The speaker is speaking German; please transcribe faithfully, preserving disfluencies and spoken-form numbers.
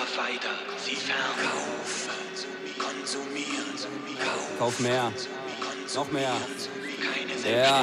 weiter, sie verkaufen, konsumieren, kaufen, Kauf mehr. Noch mehr. keine Ja.